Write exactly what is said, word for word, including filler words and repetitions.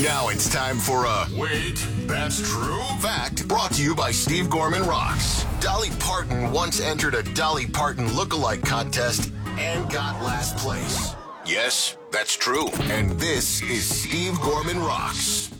Now it's time for a Wait, That's True Fact, brought to you by Steve Gorman Rocks. Dolly Parton once entered a Dolly Parton lookalike contest and got last place. Yes, that's true. And this is Steve Gorman Rocks.